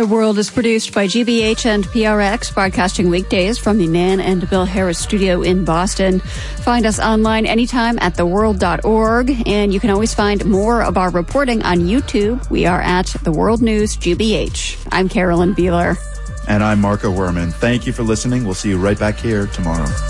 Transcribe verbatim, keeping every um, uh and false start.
The World is produced by G B H and P R X, broadcasting weekdays from the Nan and Bill Harris studio in Boston. Find us online anytime at the world dot org, and you can always find more of our reporting on YouTube. We are at The World News G B H. I'm Carolyn Beeler. And I'm Marco Werman. Thank you for listening. We'll see you right back here tomorrow.